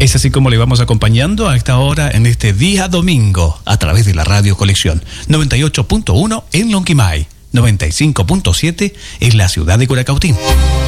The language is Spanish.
Es así como le vamos acompañando a esta hora en este día domingo a través de la Radio Colección 98.1 en Lonquimay, 95.7 en la ciudad de Curacautín.